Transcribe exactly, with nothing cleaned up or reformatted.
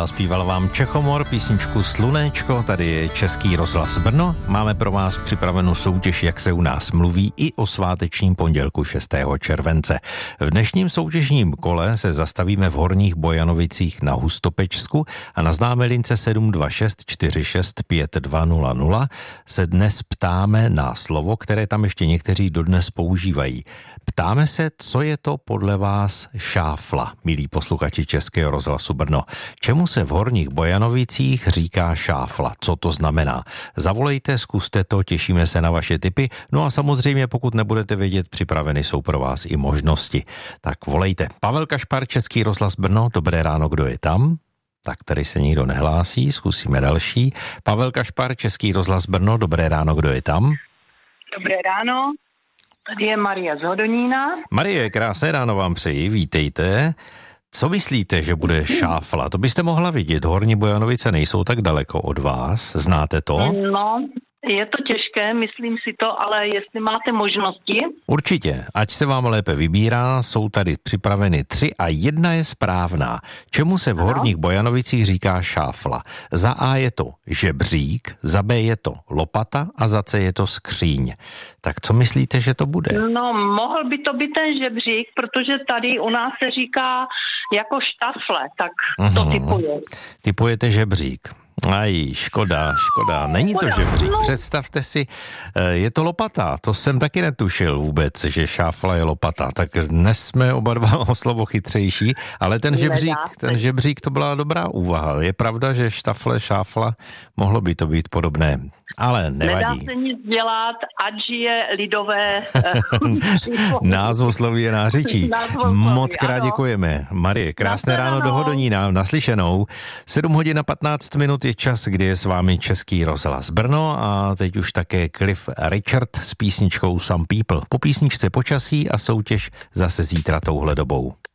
zaspíval vám Čechomor písničku Slunéčko, tady je Český rozhlas Brno. Máme pro vás připravenou soutěž, jak se u nás mluví, i o svátečním pondělku šestého července. V dnešním soutěžním kole se zastavíme v Horních Bojanovicích na Hustopečsku a na známé lince sedm dva šest čtyři šest pět dva nula nula se dnes ptáme na slovo, které tam ještě někteří dodnes používají. Ptáme se, co je to podle vás šáfla, milí posluchači Českého rozhlasu Brno. Čemu se v Horních Bojanovicích říká šáfla? Co to znamená? Zavolejte, zkuste to, těšíme se na vaše tipy. No a samozřejmě, pokud nebudete vědět, připraveny jsou pro vás i možnosti. Tak volejte. Pavel Kašpar, Český rozhlas Brno, dobré ráno, kdo je tam? Tak tady se nikdo nehlásí, zkusíme další. Pavel Kašpar, Český rozhlas Brno, dobré ráno, kdo je tam? Dobré ráno, tady je Marie z Hodonína. Marie, krásné ráno vám přeji, vítejte. Co myslíte, že bude šáfla? To byste mohla vidět, Horní Bojanovice nejsou tak daleko od vás, znáte to? No, je to těžké, myslím si to, ale jestli máte možnosti. Určitě, ať se vám lépe vybírá, jsou tady připraveny tři a jedna je správná. Čemu se v Horních Bojanovicích říká šáfla? Za A je to žebřík, za B je to lopata a za C je to skříň. Tak co myslíte, že to bude? No, mohl by to být ten žebřík, protože tady u nás se říká jako štafle, tak to uhum. typuju. Typujete žebřík. Aj, škoda, škoda. Není to žebřík. Představte si, je to lopata. To jsem taky netušil vůbec, že šáfla je lopata. Tak dnes jsme oba dva o slovo chytřejší, ale ten žebřík, ten žebřík to byla dobrá úvaha. Je pravda, že štafle, šáfla, mohlo by to být podobné, ale nevadí. Nedá se nic dělat, ať žije lidové názvosloví je nářečí. Moc krát děkujeme. Marie, krásné ráno do Hodonína, naslyšenou. sedm hodin a patnáct minut je čas, kdy je s vámi Český rozhlas Brno a teď už také Cliff Richard s písničkou Some People. Po písničce počasí a soutěž zase zítra touhle dobou.